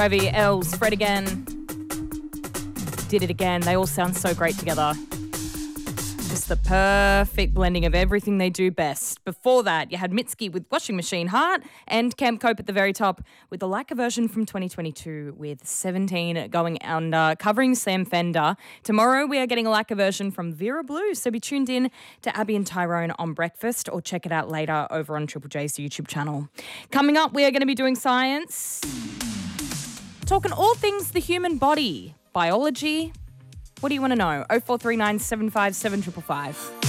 Trevi, Els, Fred again. Did it again. They all sound so great together. Just the perfect blending of everything they do best. Before that, you had Mitski with Washing Machine Heart and Camp Cope at the very top with the Lacquer version from 2022 with 17 going under, covering Sam Fender. Tomorrow, we are getting a Lacquer version from Vera Blue, so be tuned in to Abby and Tyrone on Breakfast or check it out later over on Triple J's YouTube channel. Coming up, we are going to be doing science, talking all things the human body, biology. What do you want to know? 0439 757 555.